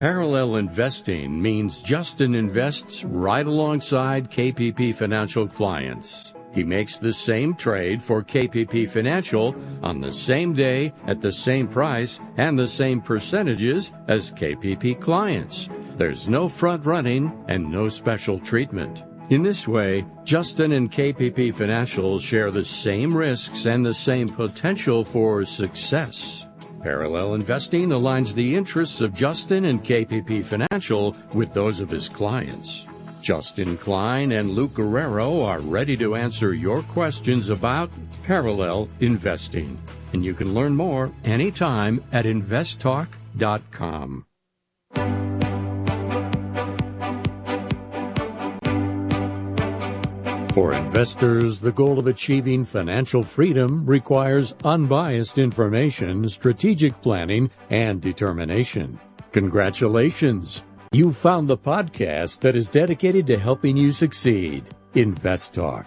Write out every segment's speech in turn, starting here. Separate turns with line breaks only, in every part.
Parallel investing means Justin invests right alongside KPP Financial clients. He makes the same trade for KPP Financial on the same day, at the same price, and the same percentages as KPP clients. There's no front running and no special treatment. In this way, Justin and KPP Financial share the same risks and the same potential for success. Parallel investing aligns the interests of Justin and KPP Financial with those of his clients. Justin Klein and Luke Guerrero are ready to answer your questions about parallel investing. And you can learn more anytime at investtalk.com. For investors, the goal of achieving financial freedom requires unbiased information, strategic planning, and determination. Congratulations! You found the podcast that is dedicated to helping you succeed. Invest Talk.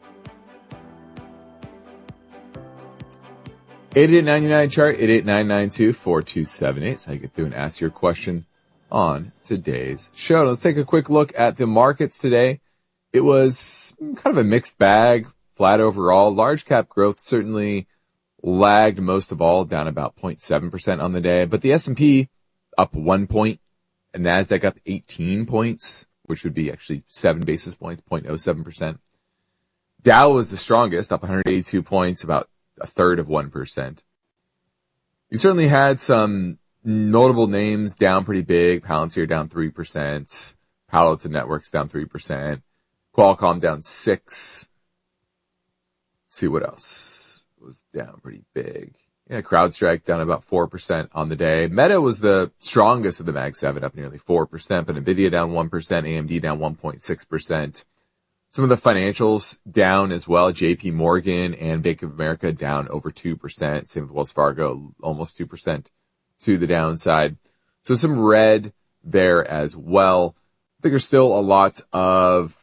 8899 chart, 8899924278. That's how you get through and ask your question on today's show. Let's take a quick look at the markets today. It was kind of a mixed bag, flat overall. Large cap growth certainly lagged most of all, down about 0.7% on the day. But the S&P up 1 point, and NASDAQ up 18 points, which would be actually 7 basis points, 0.07%. Dow was the strongest, up 182 points, about a third of 1%. You certainly had some notable names down pretty big. Palantir down 3%. Palo Alto Networks down 3%. Qualcomm down 6%. Let's see what else was down pretty big. Yeah, CrowdStrike down about 4% on the day. Meta was the strongest of the Mag 7, up nearly 4%, but Nvidia down 1%, AMD down 1.6%. Some of the financials down as well. JP Morgan and Bank of America down over 2%. Same with Wells Fargo, almost 2% to the downside. So some red there as well. I think there's still a lot of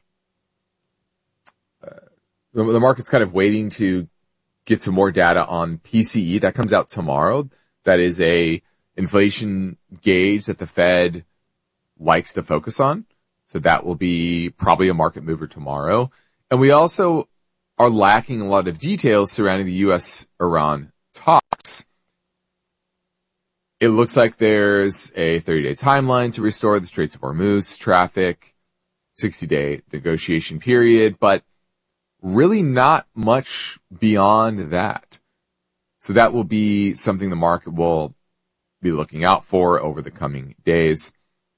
the market's kind of waiting to get some more data on PCE. That comes out tomorrow. That is a inflation gauge that the Fed likes to focus on. So that will be probably a market mover tomorrow. And we also are lacking a lot of details surrounding the U.S.-Iran talks. It looks like there's a 30-day timeline to restore the Straits of Hormuz traffic, 60-day negotiation period, but really not much beyond that. So that will be something the market will be looking out for over the coming days.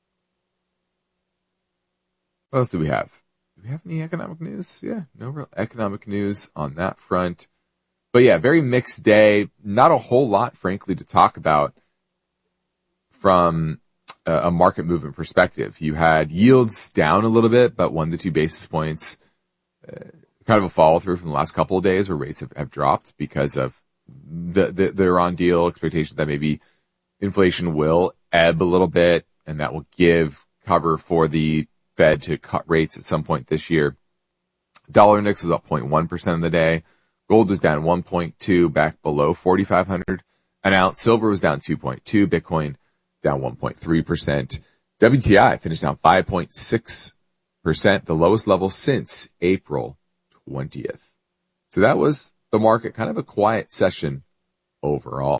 What else do we have? Do we have any economic news? Yeah, no real economic news on that front. But yeah, very mixed day. Not a whole lot, frankly, to talk about from a market movement perspective. You had yields down a little bit, but 1 to 2 basis points. Kind of a follow through from the last couple of days where rates have dropped because of the Iran deal, expectation that maybe inflation will ebb a little bit and that will give cover for the Fed to cut rates at some point this year. Dollar index was up 0.1% of the day. Gold was down 1.2, back below 4,500 an ounce. Silver was down 2.2. Bitcoin down 1.3%. WTI finished down 5.6%, the lowest level since April 20th. So that was the market, kind of a quiet session overall.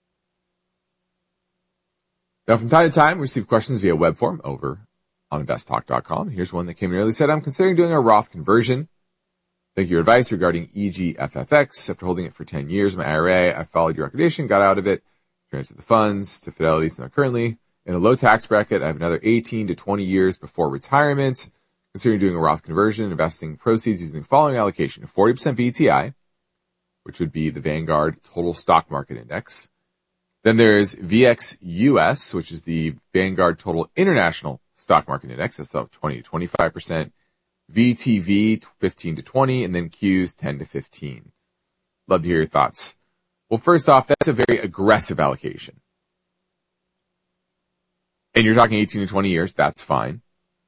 Now from time to time, we receive questions via web form over on investtalk.com. Here's one that came in early. Said, I'm considering doing a Roth conversion. Thank you for your advice regarding EGFFX. After holding it for 10 years, my IRA, I followed your recommendation, got out of it, transferred the funds to Fidelity. So now currently in a low tax bracket, I have another 18 to 20 years before retirement. Considering doing a Roth conversion, investing proceeds using the following allocation: 40% VTI, which would be the Vanguard Total Stock Market Index. Then there's VXUS, which is the Vanguard Total International Stock Market Index. That's up 20 to 25%. VTV, 15 to 20, and then Qs, 10 to 15. Love to hear your thoughts. Well, first off, that's a very aggressive allocation. And you're talking 18 to 20 years, that's fine.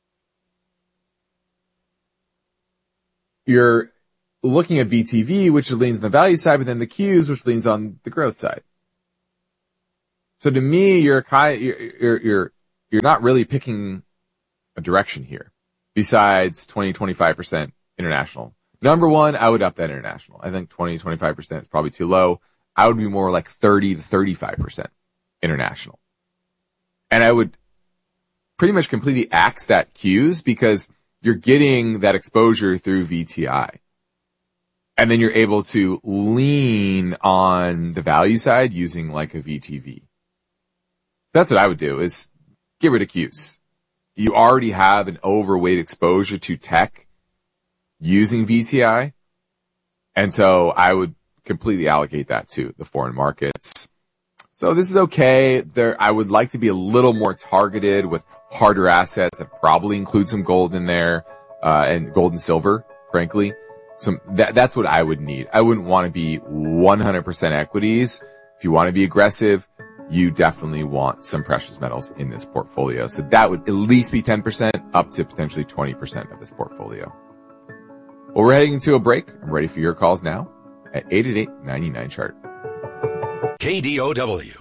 You're looking at VTV, which leans on the value side, but then the Qs, which leans on the growth side. So to me, you're you're not really picking a direction here besides 20-25% international. Number one, I would up that international. I think 20-25% is probably too low. I would be more like 30-35% international. And I would pretty much completely axe that Qs because you're getting that exposure through VTI. And then you're able to lean on the value side using like a VTV. That's what I would do is get rid of Qs. You already have an overweight exposure to tech using VTI. And so I would completely allocate that to the foreign markets. So this is okay. I would like to be a little more targeted with harder assets. I'd probably include some gold in there, and gold and silver, frankly. That's what I would need. I wouldn't want to be 100% equities. If you want to be aggressive, you definitely want some precious metals in this portfolio. So that would at least be 10% up to potentially 20% of this portfolio. Well, we're heading into a break. I'm ready for your calls now at 888-99-CHART.
KDOW.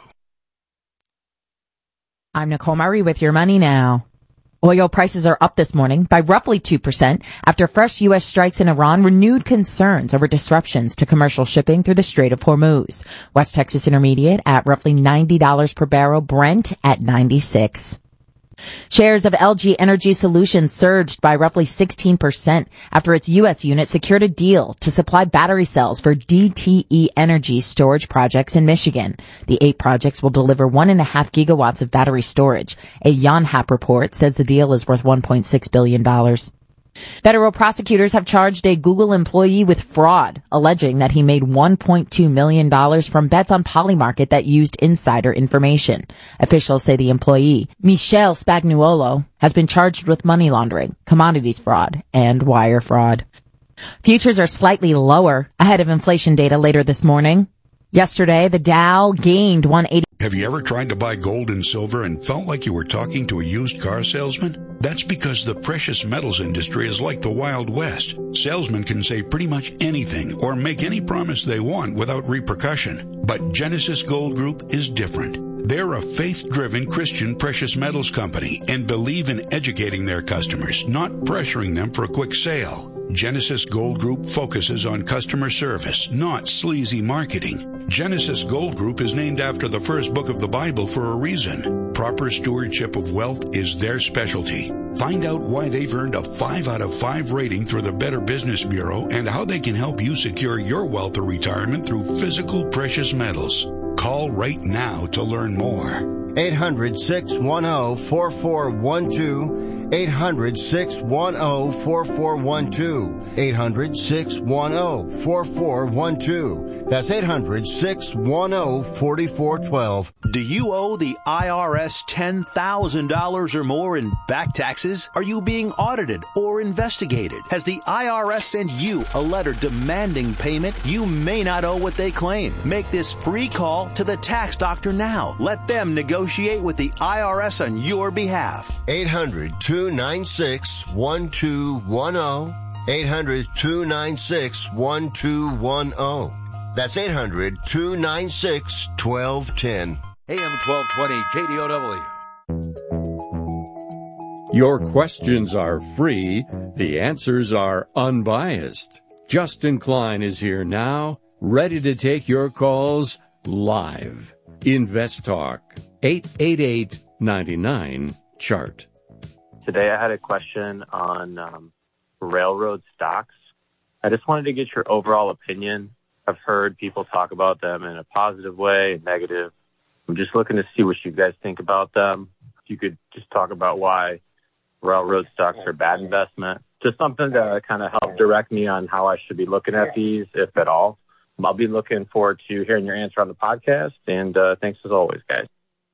I'm Nicole Murray with Your Money Now. Oil prices are up this morning by roughly 2% after fresh U.S. strikes in Iran renewed concerns over disruptions to commercial shipping through the Strait of Hormuz. West Texas Intermediate at roughly $90 per barrel, Brent at $96. Shares of LG Energy Solutions surged by roughly 16% after its U.S. unit secured a deal to supply battery cells for DTE Energy storage projects in Michigan. The 8 projects will deliver 1.5 gigawatts of battery storage. A Yonhap report says the deal is worth $1.6 billion. Federal prosecutors have charged a Google employee with fraud, alleging that he made $1.2 million from bets on Polymarket that used insider information. Officials say the employee, Michelle Spagnuolo, has been charged with money laundering, commodities fraud, and wire fraud. Futures are slightly lower ahead of inflation data later this morning. Yesterday, the Dow gained 180.
Have you ever tried to buy gold and silver and felt like you were talking to a used car salesman? That's because the precious metals industry is like the Wild West. Salesmen can say pretty much anything or make any promise they want without repercussion. But Genesis Gold Group is different. They're a faith-driven Christian precious metals company and believe in educating their customers, not pressuring them for a quick sale. Genesis Gold Group focuses on customer service, not sleazy marketing. Genesis Gold Group is named after the first book of the Bible for a reason. Proper stewardship of wealth is their specialty. Find out why they've earned a 5 out of 5 rating through the Better Business Bureau and how they can help you secure your wealth or retirement through physical precious metals. Call right now to learn more.
800-610-4412. 800-610-4412. 800-610-4412. That's 800-610-4412.
Do you owe the IRS $10,000 or more in back taxes? Are you being audited or investigated? Has the IRS sent you a letter demanding payment? You may not owe what they claim. Make this free call to the tax doctor now. Let them negotiate with the IRS on your behalf.
800-296-1210. 800-296-1210. That's 800-296-1210.
AM 1220 KDOW.
Your questions are free. The answers are unbiased. Justin Klein is here now, ready to take your calls live. Invest Talk, 888-99-CHART.
Today I had a question on railroad stocks. I just wanted to get your overall opinion. I've heard people talk about them in a positive way, a negative. I'm just looking to see what you guys think about them. If you could just talk about why railroad stocks are a bad investment. Just something to kind of help direct me on how I should be looking at these, if at all. I'll be looking forward to hearing your answer on the podcast. And thanks as always, guys.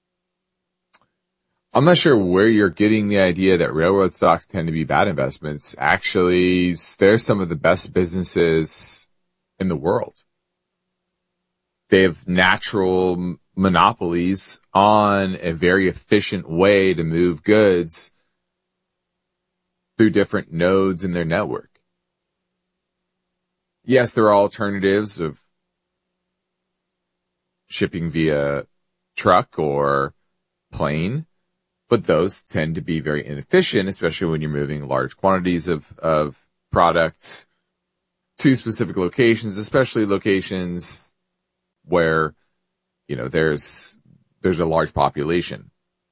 I'm not sure where you're getting the idea that railroad stocks tend to be bad investments. Actually, they're some of the best businesses in the world. They have natural monopolies on a very efficient way to move goods through different nodes in their network. Yes, there are alternatives of shipping via truck or plane, But those tend to be very inefficient, especially when you're moving large quantities of products to specific locations, especially locations where, there's a large population.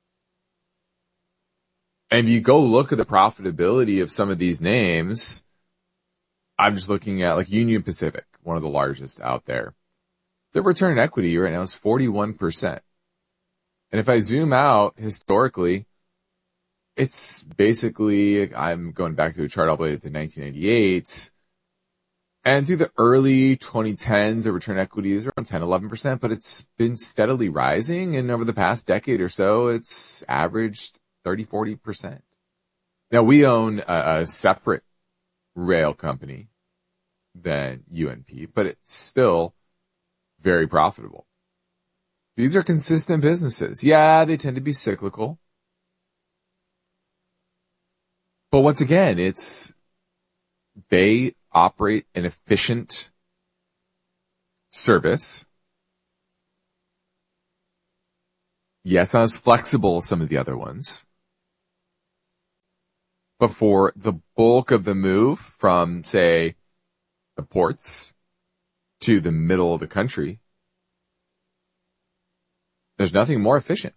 And you go look at the profitability of some of these names. I'm just looking at like Union Pacific, one of the largest out there. The return on equity right now is 41%. And if I zoom out historically, it's basically, I'm going back to a chart all the way to 1998. And through the early 2010s, the return on equity is around 10, 11%, but it's been steadily rising. And over the past decade or so, it's averaged 30, 40%. Now we own a separate rail company than UNP, but it's still very profitable. These are consistent businesses. Yeah, they tend to be cyclical. But once again, they operate an efficient service. Yes, not as flexible as some of the other ones. But for the bulk of the move from, say, the ports to the middle of the country, there's nothing more efficient.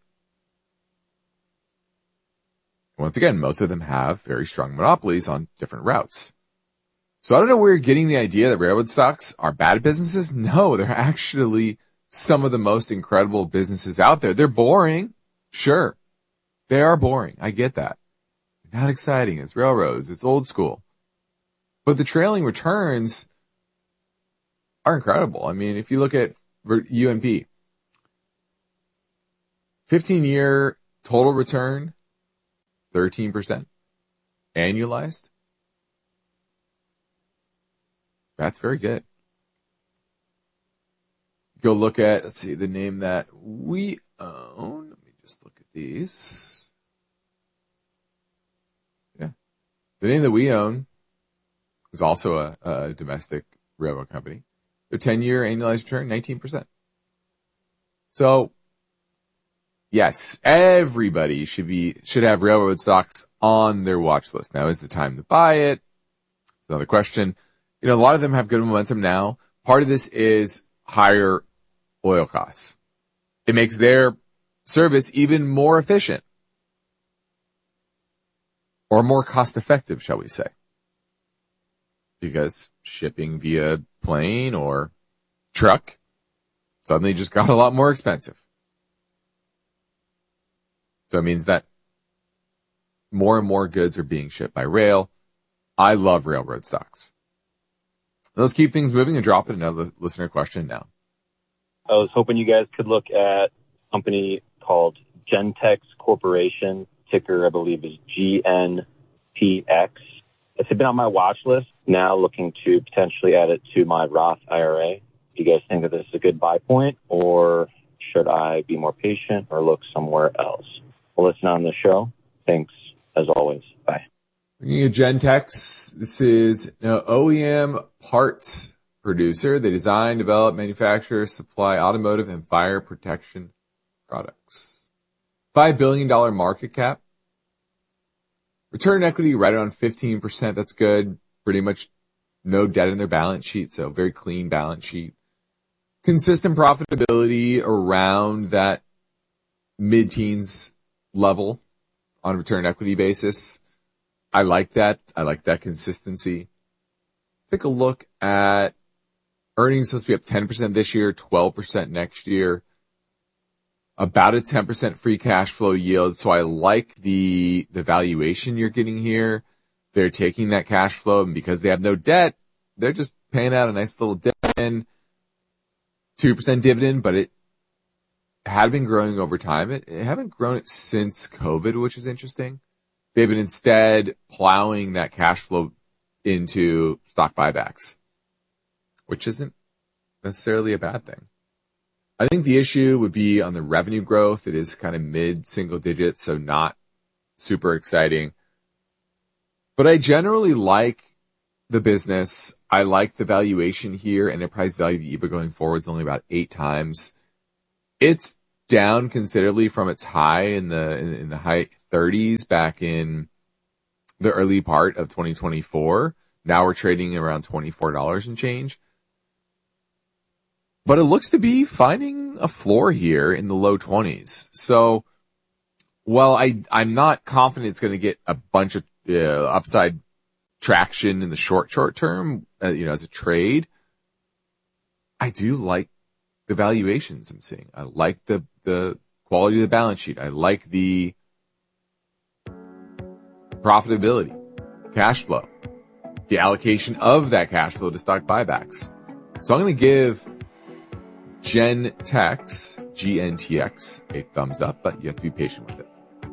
Once again, most of them have very strong monopolies on different routes. So I don't know where you're getting the idea that railroad stocks are bad businesses. No, they're actually some of the most incredible businesses out there. They're boring. Sure. They are boring. I get that. Not exciting. It's railroads. It's old school. But the trailing returns are incredible. I mean, if you look at UNP, 15-year total return, 13%. Annualized. That's very good. Go look at, let's see, the name that we own. Let me just look at these. Yeah. The name that we own is also a domestic railroad company. Their 10-year annualized return, 19%. So, yes, everybody should have railroad stocks on their watch list. Now is the time to buy it. It's another question. A lot of them have good momentum now. Part of this is higher oil costs. It makes their service even more efficient. Or more cost effective, shall we say. Because shipping via plane or truck suddenly just got a lot more expensive. So it means that more and more goods are being shipped by rail. I love railroad stocks. Let's keep things moving and drop in another listener question now.
I was hoping you guys could look at a company called Gentex Corporation. Ticker, I believe, is GNPX. It's been on my watch list. Now looking to potentially add it to my Roth IRA. Do you guys think that this is a good buy point, or should I be more patient or look somewhere else? We'll listen on the show. Thanks, as always. Bye.
Looking at Gentex, this is an OEM parts producer. They design, develop, manufacture, supply automotive and fire protection products. $5 billion market cap. Return on equity right around 15%. That's good. Pretty much no debt in their balance sheet, so very clean balance sheet. Consistent profitability around that mid-teens level on a return on equity basis. I like that. I like that consistency. Take a look at earnings supposed to be up 10% this year, 12% next year. About a 10% free cash flow yield. So I like the valuation you're getting here. They're taking that cash flow, and because they have no debt, they're just paying out a nice little dividend, 2% dividend, but it had been growing over time. It haven't grown it since COVID, which is interesting. They've been instead plowing that cash flow into stock buybacks, which isn't necessarily a bad thing. I think the issue would be on the revenue growth. It is kind of mid-single digits, so not super exciting. But I generally like the business. I like the valuation here. Enterprise value to EBITDA going forward is only about 8 times. It's down considerably from its high in the high 30s back in the early part of 2024. Now we're trading around $24 and change. But it looks to be finding a floor here in the low 20s. So, while I'm not confident it's going to get a bunch of upside traction in the short term, as a trade, I do like the valuations I'm seeing. I like the quality of the balance sheet. I like the profitability, cash flow, the allocation of that cash flow to stock buybacks. So I'm going to give GNTX, GNTX, a thumbs up, but you have to be patient with it.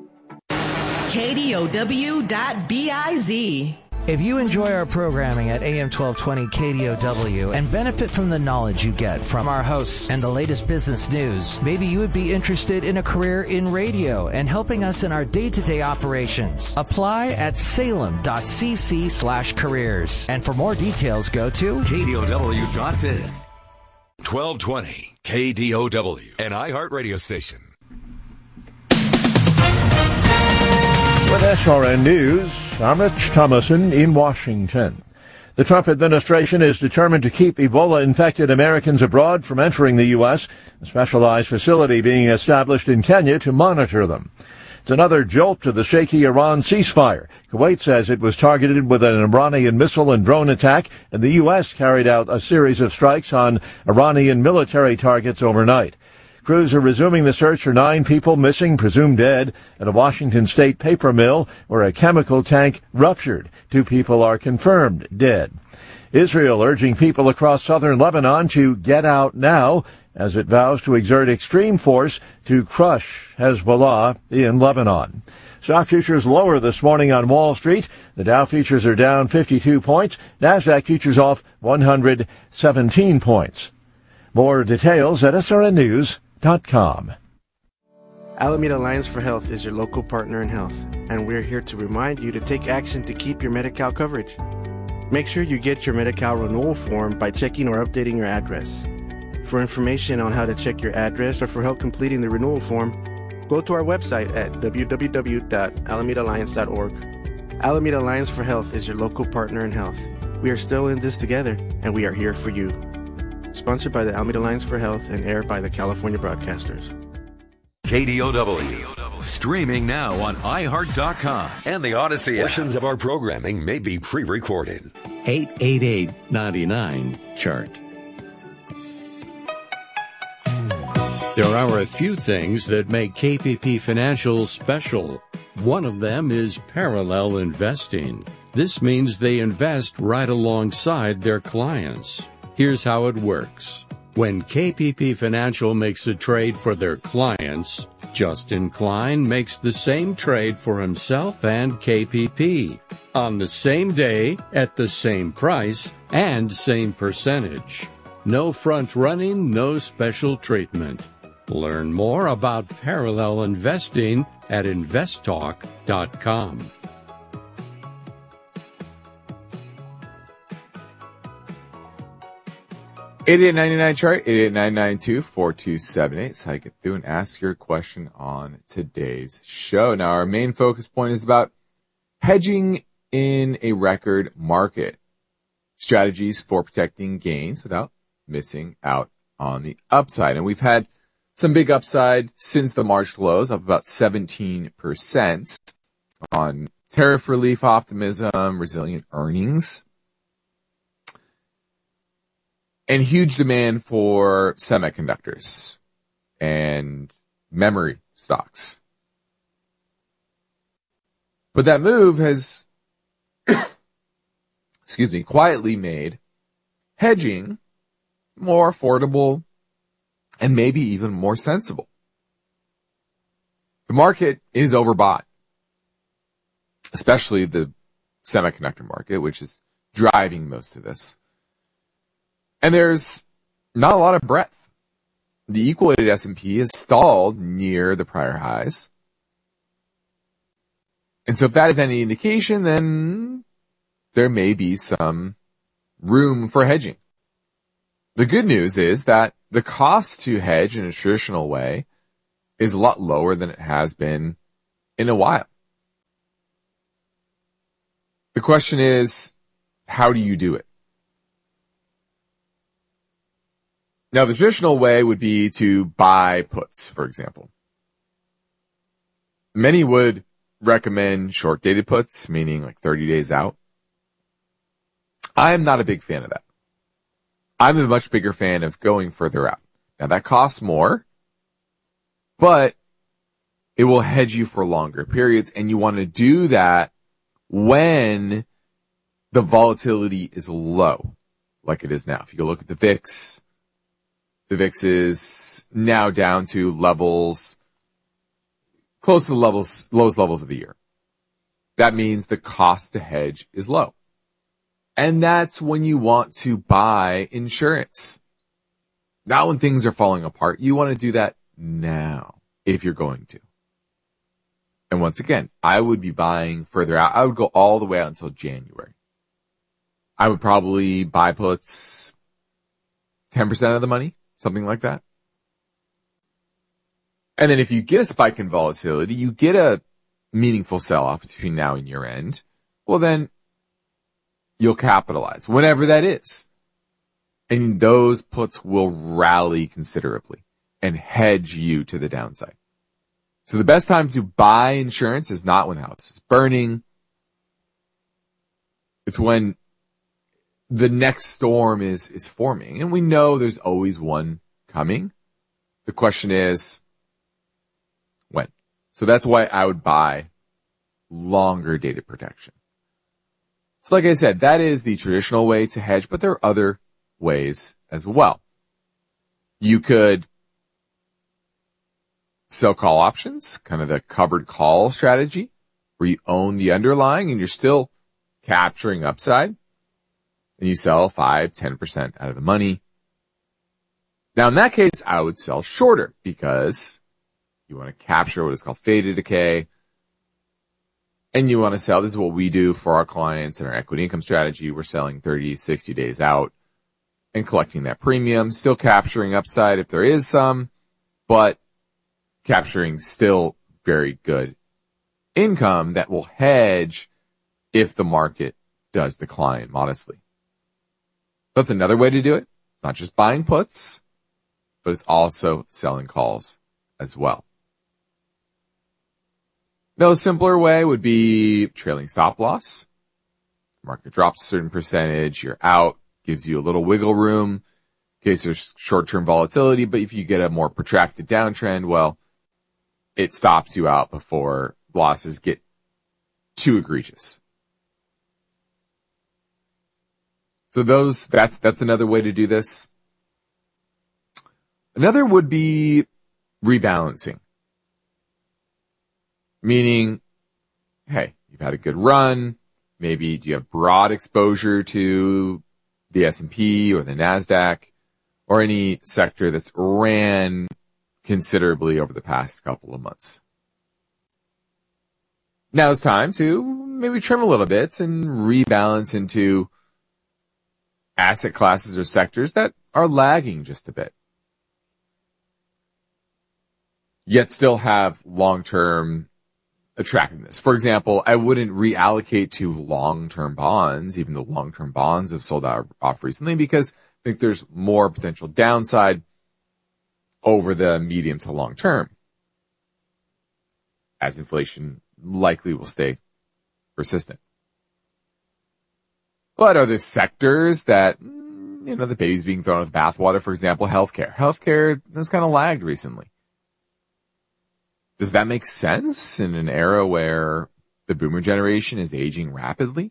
KDOW.biz. If you enjoy our programming at AM 1220 KDOW and benefit from the knowledge you get from our hosts and the latest business news, maybe you would be interested in a career in radio and helping us in our day-to-day operations. Apply at salem.cc/careers. And for more details, go to
KDOW.biz. 1220 KDOW, an iHeart radio station.
With SRN News, I'm Rich Thomason in Washington. The Trump administration is determined to keep Ebola-infected Americans abroad from entering the U.S., a specialized facility being established in Kenya to monitor them. It's another jolt to the shaky Iran ceasefire. Kuwait says it was targeted with an Iranian missile and drone attack, and the U.S. carried out a series of strikes on Iranian military targets overnight. Crews are resuming the search for 9 people missing, presumed dead, at a Washington state paper mill where a chemical tank ruptured. 2 people are confirmed dead. Israel urging people across southern Lebanon to get out now as it vows to exert extreme force to crush Hezbollah in Lebanon. Stock futures lower this morning on Wall Street. The Dow futures are down 52 points. Nasdaq futures off 117 points. More details at srnnews.com.
Alameda Alliance for Health is your local partner in health, and we're here to remind you to take action to keep your Medi-Cal coverage. Make sure you get your Medi-Cal renewal form by checking or updating your address. For information on how to check your address or for help completing the renewal form, go to our website at www.alamedaalliance.org. Alameda Alliance for Health is your local partner in health. We are still in this together, and we are here for you. Sponsored by the Alameda Alliance for Health and aired by the California Broadcasters.
KDOW. Streaming now on iHeart.com and the Odyssey app. Portions of our programming may be pre-recorded.
888-99-CHART. There are a few things that make KPP Financial special. One of them is parallel investing. This means they invest right alongside their clients. Here's how it works. When KPP Financial makes a trade for their clients, Justin Klein makes the same trade for himself and KPP on the same day, at the same price, and same percentage. No front running, no special treatment. Learn more about parallel investing at investtalk.com.
chart 8899924278. So I get through and ask your question on today's show. Now, our main focus point is about hedging in a record market. Strategies for protecting gains without missing out on the upside. And we've had some big upside since the March lows, up about 17% on tariff relief optimism, resilient earnings, and huge demand for semiconductors and memory stocks. But that move has, quietly made hedging more affordable and maybe even more sensible. The market is overbought, especially the semiconductor market, which is driving most of this. And there's not a lot of breadth. The equal-weighted S&P is stalled near the prior highs. And so if that is any indication, then there may be some room for hedging. The good news is that the cost to hedge in a traditional way is a lot lower than it has been in a while. The question is, how do you do it? Now, the traditional way would be to buy puts, for example. Many would recommend short-dated puts, meaning like 30 days out. I am not a big fan of that. I'm a much bigger fan of going further out. Now, that costs more, but it will hedge you for longer periods, and you want to do that when the volatility is low, like it is now. If you go look at the VIX is now down to levels close to the lowest levels of the year. That means the cost to hedge is low. And that's when you want to buy insurance. Not when things are falling apart. You want to do that now, if you're going to. And once again, I would be buying further out. I would go all the way out until January. I would probably buy puts 10% of the money, something like that. And then if you get a spike in volatility, you get a meaningful sell-off between now and year end, well then you'll capitalize, whenever that is. And those puts will rally considerably and hedge you to the downside. So the best time to buy insurance is not when the house is burning. It's when the next storm is forming. And we know there's always one coming. The question is, when? So that's why I would buy longer dated protection. So like I said, that is the traditional way to hedge, but there are other ways as well. You could sell call options, kind of the covered call strategy, where you own the underlying and you're still capturing upside. And you sell 5-10% out of the money. Now in that case, I would sell shorter because you want to capture what is called theta decay. And you want to sell, this is what we do for our clients in our equity income strategy. We're selling 30, 60 days out and collecting that premium, still capturing upside if there is some, but capturing still very good income that will hedge if the market does decline modestly. That's another way to do it. It's not just buying puts, but it's also selling calls as well. Now, a simpler way would be trailing stop loss. Market drops a certain percentage, you're out, gives you a little wiggle room in case there's short-term volatility, but if you get a more protracted downtrend, well, it stops you out before losses get too egregious. So that's another way to do this. Another would be rebalancing. Meaning, hey, you've had a good run. Maybe do you have broad exposure to the S&P or the NASDAQ or any sector that's ran considerably over the past couple of months. Now it's time to maybe trim a little bit and rebalance into asset classes or sectors that are lagging just a bit, yet still have long-term attractiveness. For example, I wouldn't reallocate to long-term bonds, even though long-term bonds have sold off recently, because I think there's more potential downside over the medium to long term, as inflation likely will stay persistent. But are there sectors that, the baby's being thrown with bathwater? For example, healthcare. Healthcare has kind of lagged recently. Does that make sense in an era where the boomer generation is aging rapidly?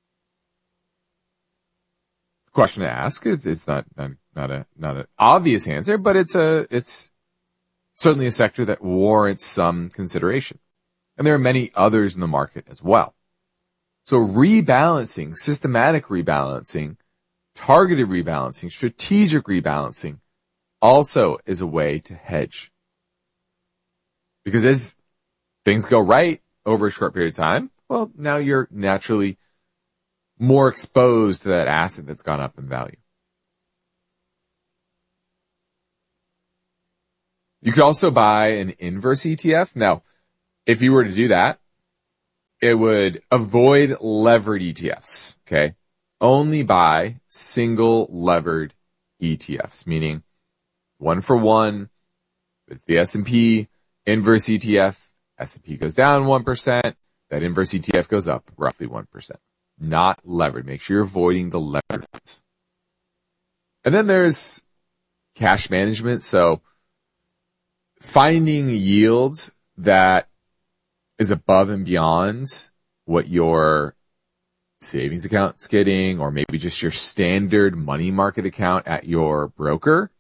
Question to ask. It's not an obvious answer, but it's certainly a sector that warrants some consideration. And there are many others in the market as well. So rebalancing, systematic rebalancing, targeted rebalancing, strategic rebalancing also is a way to hedge. Because as things go right over a short period of time, well, now you're naturally more exposed to that asset that's gone up in value. You could also buy an inverse ETF. Now, if you were to do that, it would avoid levered ETFs, okay? Only buy single levered ETFs, meaning 1-for-1. It's the S&P inverse ETF. S&P goes down 1%. That inverse ETF goes up roughly 1%. Not levered. Make sure you're avoiding the levered ones. And then there's cash management. So finding yield that is above and beyond what your savings account's getting, or maybe just your standard money market account at your broker.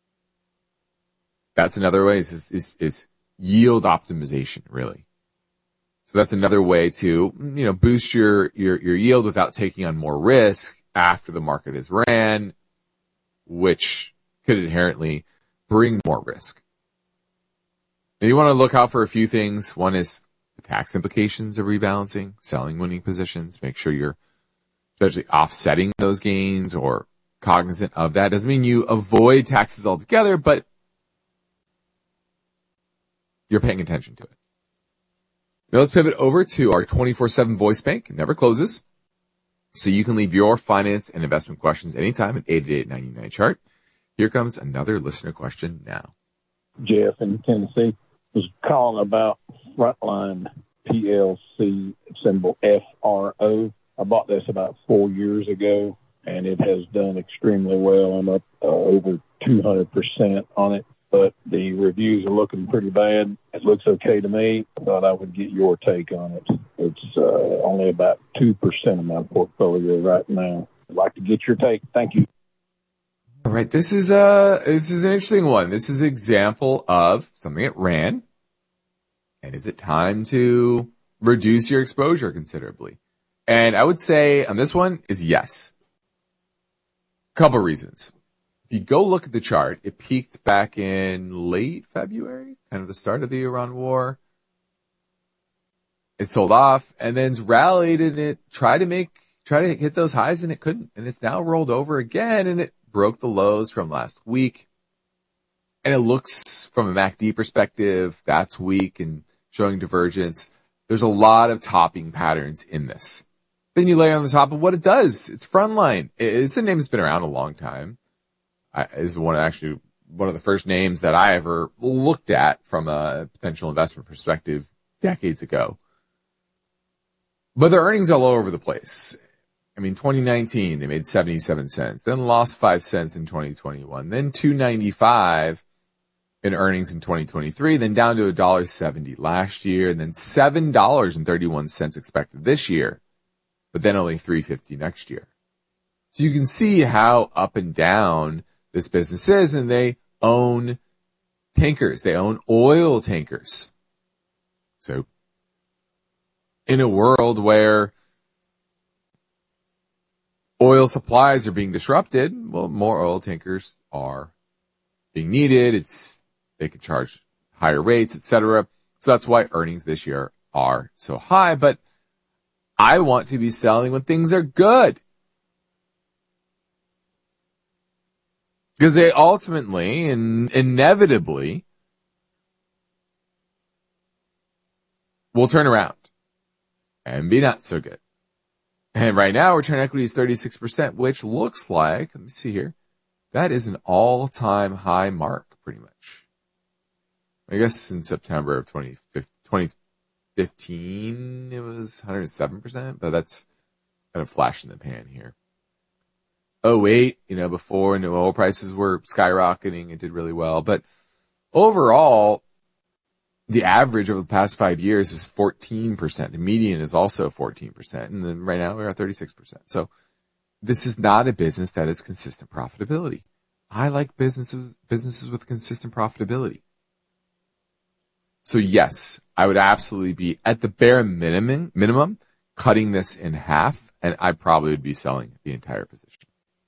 That's another way is yield optimization, really. So that's another way to, boost your yield without taking on more risk after the market has ran, which could inherently bring more risk. And you want to look out for a few things. One is the tax implications of rebalancing, selling winning positions. Make sure you're especially offsetting those gains or cognizant of that. Doesn't mean you avoid taxes altogether, but you're paying attention to it. Now let's pivot over to our 24/7 voice bank. It never closes. So you can leave your finance and investment questions anytime at 888-99-CHART. Here comes another listener question now.
Jeff in Tennessee was calling about Frontline PLC, symbol FRO. I bought this about 4 years ago, and it has done extremely well. I'm up over 200% on it, but the reviews are looking pretty bad. It looks okay to me. I thought I would get your take on it. It's only about 2% of my portfolio right now. I'd like to get your take. Thank you.
All right, this is an interesting one. This is an example of something that ran. And is it time to reduce your exposure considerably? And I would say on this one is yes. Couple reasons. If you go look at the chart, it peaked back in late February, kind of the start of the Iran war. It sold off and then rallied, and it tried to hit those highs, and it couldn't. And it's now rolled over again, and it broke the lows from last week. And it looks from a MACD perspective, that's weak and showing divergence. There's a lot of topping patterns in this. Then you lay on the top of what it does. It's Frontline. It's a name that's been around a long time. It's one of the first names that I ever looked at from a potential investment perspective decades ago. But their earnings are all over the place. I mean, 2019, they made 77 cents, then lost 5 cents in 2021, then $2.95 in earnings in 2023, then down to $1.70 last year, and then $7.31 expected this year, but then only $3.50 next year. So you can see how up and down this business is, and they own tankers. They own oil tankers. So in a world where oil supplies are being disrupted, well, more oil tankers are being needed. They can charge higher rates, etc. So that's why earnings this year are so high. But I want to be selling when things are good, because they ultimately and inevitably will turn around and be not so good. And right now, return equity is 36%, which looks like, let me see here, that is an all-time high mark, pretty much. I guess in September of 2015, it was 107%, but that's kind of flash in the pan here. 2008, before and oil prices were skyrocketing, it did really well. But overall, the average over the past 5 years is 14%. The median is also 14%. And then right now we're at 36%. So this is not a business that is consistent profitability. I like businesses with consistent profitability. So yes, I would absolutely be at the bare minimum cutting this in half, and I probably would be selling the entire position.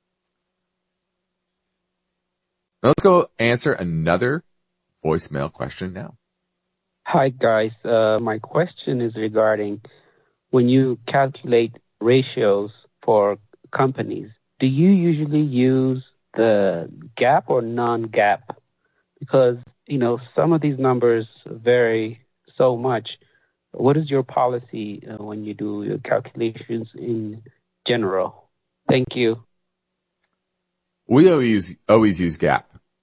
Now let's go answer another voicemail question now.
Hi, guys. My question is regarding when you calculate ratios for companies, do you usually use the GAAP or non-GAAP because, some of these numbers vary so much. What is your policy when you do your calculations in general? Thank you.
We always use GAAP.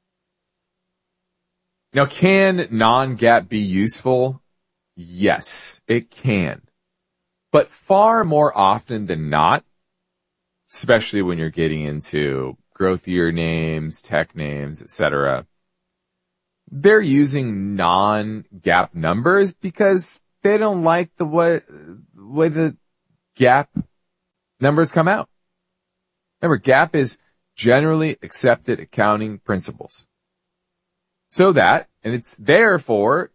Now, can non-GAAP be useful? Yes, it can. But far more often than not, especially when you're getting into growth year names, tech names, etc., they're using non-GAAP numbers because they don't like the way the GAAP numbers come out. Remember, GAAP is generally accepted accounting principles. So that, and it's there for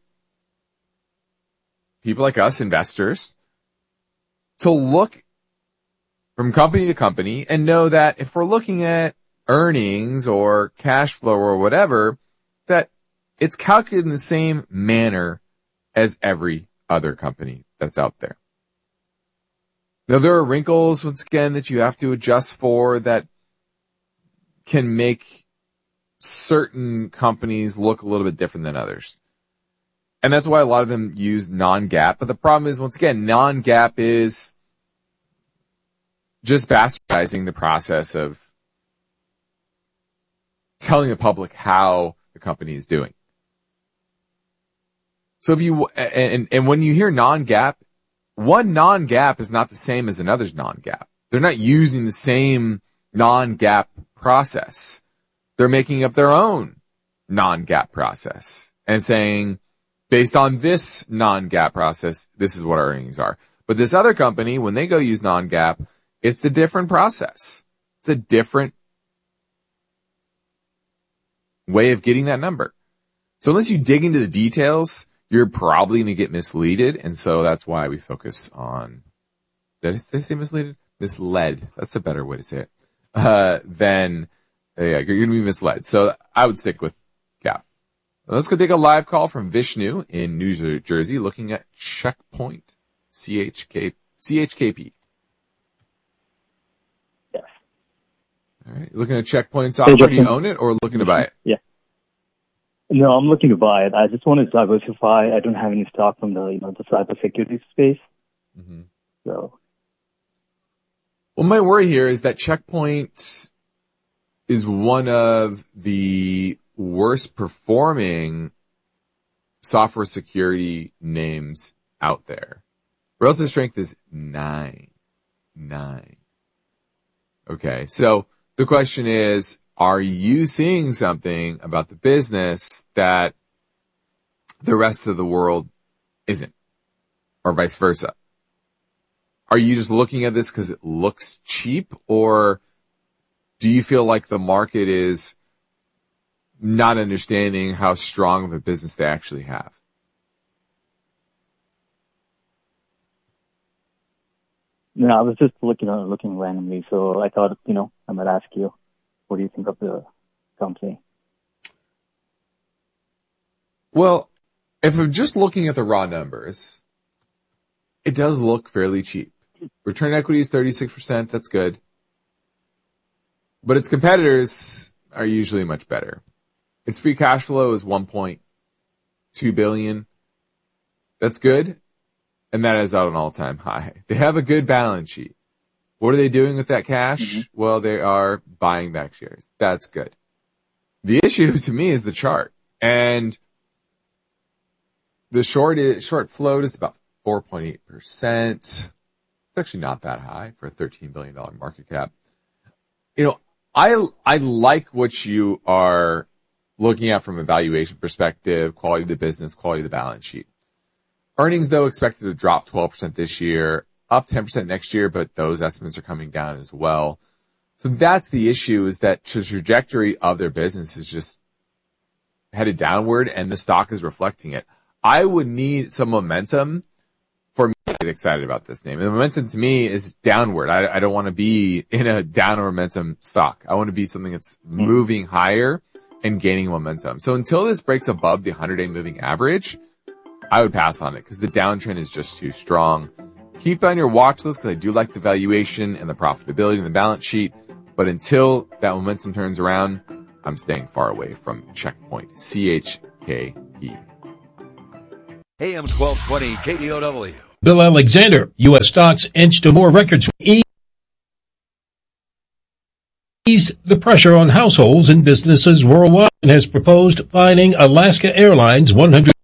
people like us, investors, to look from company to company and know that if we're looking at earnings or cash flow or whatever, that it's calculated in the same manner as every other company that's out there. Now, there are wrinkles, once again, that you have to adjust for that can make certain companies look a little bit different than others. And that's why a lot of them use non-GAAP. But the problem is, once again, non-GAAP is just bastardizing the process of telling the public how the company is doing. So if you, and when you hear non-GAAP, one non-GAAP is not the same as another's non-GAAP. They're not using the same non-GAAP process. They're making up their own non-GAAP process and saying, based on this non-GAAP process, this is what our earnings are. But this other company, when they go use non-GAAP, it's a different process. It's a different way of getting that number. So unless you dig into the details, you're probably going to get misleaded. And so that's why we focus on, did I say misleaded? Misled. That's a better way to say it. You're going to be misled. So I would stick with GAAP. Let's go take a live call from Vishnu in New Jersey looking at Checkpoint CHKP.
Yes.
All right. Looking at Checkpoint software. Do you own it or looking to buy it?
Yeah. No, I'm looking to buy it. I just want to diversify. I don't have any stock from the cybersecurity space.
Mm-hmm.
So.
Well, my worry here is that Checkpoint is one of the worst performing software security names out there. Relative strength is 9. Okay. So the question is, are you seeing something about the business that the rest of the world isn't, or vice versa? Are you just looking at this because it looks cheap, or do you feel like the market is not understanding how strong of a business they actually have?
No, I was just looking randomly, so I thought, I might ask you, what do you think of the company?
Well, if I'm just looking at the raw numbers, it does look fairly cheap. Return equity is 36%. That's good. But its competitors are usually much better. Its free cash flow is $1.2 billion. That's good. And that is at an all-time high. They have a good balance sheet. What are they doing with that cash? Mm-hmm. Well, they are buying back shares. That's good. The issue to me is the chart. And the short float is about 4.8%. It's actually not that high for a $13 billion market cap. I like what you are looking at from a valuation perspective, quality of the business, quality of the balance sheet. Earnings, though, expected to drop 12% this year, up 10% next year, but those estimates are coming down as well. So that's the issue, is that the trajectory of their business is just headed downward, and the stock is reflecting it. I would need some momentum for me to get excited about this name. And the momentum to me is downward. I don't want to be in a downward momentum stock. I want to be something that's moving higher and gaining momentum. So until this breaks above the 100-day moving average, I would pass on it because the downtrend is just too strong. Keep on your watch list because I do like the valuation and the profitability and the balance sheet. But until that momentum turns around, I'm staying far away from Checkpoint. CHKP.
AM 1220 KDOW.
Bill Alexander, U.S. stocks inch to more records. Ease the pressure on households and businesses worldwide and has proposed fining Alaska Airlines $100